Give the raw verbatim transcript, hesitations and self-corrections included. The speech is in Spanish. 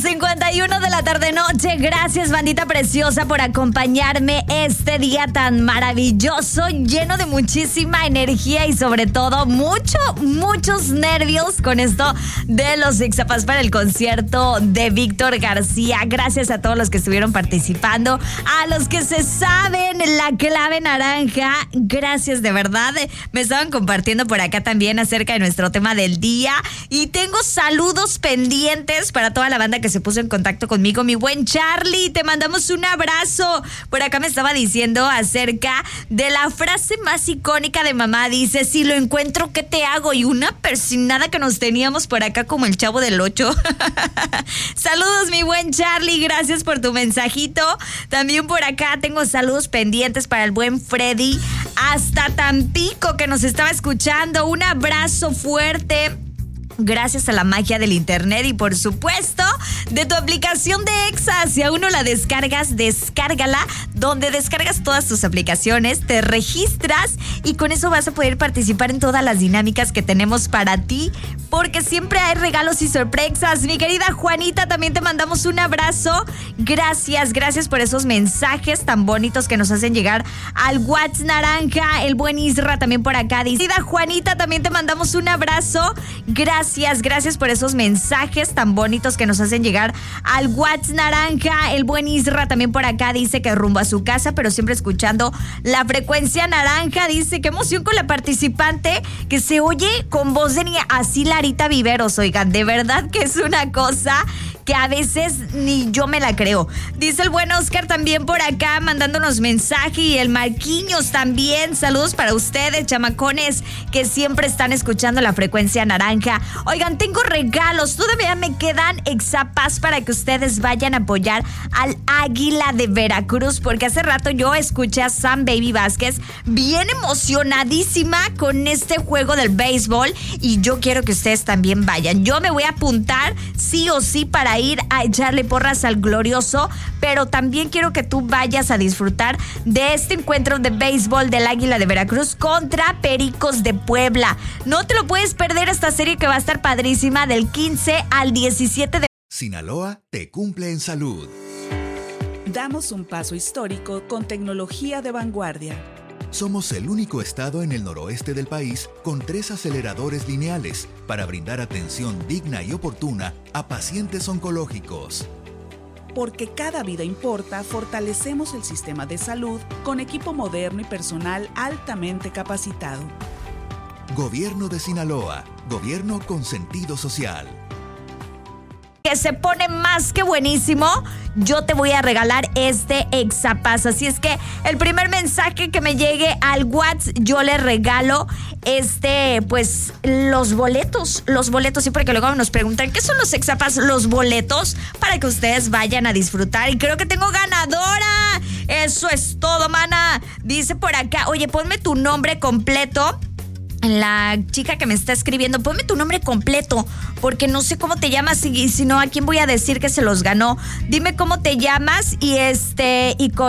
cincuenta y uno de la tarde noche. Gracias, bandita preciosa, por acompañarme este día tan maravilloso, lleno de muchísima energía y sobre todo mucho, muchos nervios con esto de los Ixtapas para el concierto de Víctor García. Gracias a todos los que estuvieron participando, a los que se saben la clave naranja. Gracias de verdad. Me estaban compartiendo por acá también acerca de nuestro tema del día y tengo saludos pendientes para toda la banda que se puso en contacto conmigo. Mi buen Charlie, te mandamos un abrazo. Por acá me estaba diciendo acerca de la frase más icónica de mamá. Dice, si lo encuentro, ¿qué te hago? Y una persinada que nos teníamos por acá como el Chavo del Ocho. Saludos, mi buen Charlie, gracias por tu mensajito. También por acá tengo saludos pendientes para el buen Freddy hasta Tampico, que nos estaba escuchando. Un abrazo fuerte. Gracias a la magia del internet y por supuesto de tu aplicación de Exa. Si aún no la descargas, descárgala, donde descargas todas tus aplicaciones, te registras y con eso vas a poder participar en todas las dinámicas que tenemos para ti, porque siempre hay regalos y sorpresas. Mi querida Juanita, también te mandamos un abrazo. Gracias, gracias por esos mensajes tan bonitos que nos hacen llegar al WhatsApp naranja. El buen Isra también por acá dice, querida Juanita, también te mandamos un abrazo. Gracias. Gracias, gracias por esos mensajes tan bonitos que nos hacen llegar al WhatsApp naranja. El buen Isra también por acá dice que rumbo a su casa, pero siempre escuchando la frecuencia naranja. Dice, qué emoción con la participante que se oye con voz de niña, así Larita Viveros. Oigan, de verdad que es una cosa que a veces ni yo me la creo. Dice el buen Oscar también por acá mandándonos mensaje y el Marquiños también. Saludos para ustedes, chamacones, que siempre están escuchando la frecuencia naranja. Oigan, tengo regalos, todavía me quedan Ixtapas para que ustedes vayan a apoyar al Águila de Veracruz, porque hace rato yo escuché a Sam Baby Vázquez bien emocionadísima con este juego del béisbol y yo quiero que ustedes también vayan. Yo me voy a apuntar sí o sí para ir a echarle porras al glorioso, pero también quiero que tú vayas a disfrutar de este encuentro de béisbol del Águila de Veracruz contra Pericos de Puebla. No te lo puedes perder, esta serie que va a estar padrísima del quince al diecisiete de... Sinaloa te cumple en salud. Damos un paso histórico con tecnología de vanguardia. Somos el único estado en el noroeste del país con tres aceleradores lineales para brindar atención digna y oportuna a pacientes oncológicos. Porque cada vida importa, fortalecemos el sistema de salud con equipo moderno y personal altamente capacitado. Gobierno de Sinaloa, gobierno con sentido social. Que se pone más que buenísimo, yo te voy a regalar este Ixtapas. Así es que el primer mensaje que me llegue al WhatsApp, yo le regalo este, pues, los boletos. Los boletos, sí, porque luego nos preguntan, ¿qué son los Ixtapas? Los boletos para que ustedes vayan a disfrutar. Y creo que tengo ganadora. Eso es todo, mana. Dice por acá, oye, ponme tu nombre completo. La chica que me está escribiendo, ponme tu nombre completo, porque no sé cómo te llamas y si no, ¿a quién voy a decir que se los ganó? Dime cómo te llamas y este y con